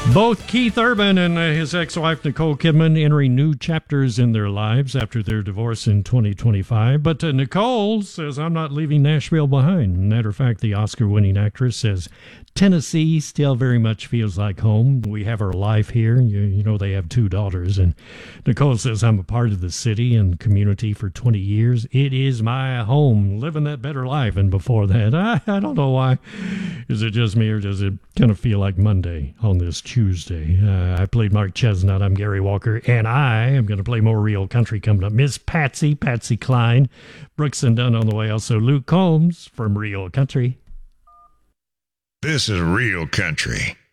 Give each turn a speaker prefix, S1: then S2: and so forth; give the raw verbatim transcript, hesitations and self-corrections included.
S1: Both Keith Urban and uh, his ex-wife Nicole Kidman entering new chapters in their lives after their divorce in twenty twenty-five. But uh, Nicole says, I'm not leaving Nashville behind. Matter of fact, the Oscar-winning actress says, Tennessee still very much feels like home. We have our life here. You, you know, they have two daughters. And Nicole says, I'm a part of the city and community for twenty years. It is my home, living that better life. And before that, I, I don't know why. Is it just me or does it kind of feel like Monday on this Tuesday? Uh, I played Mark Chesnutt. I'm Gary Walker. And I am going to play more real country coming up. Miss Patsy, Patsy Cline, Brooks and Dunn on the way. Also Luke Combs from Real Country.
S2: This is Real Country.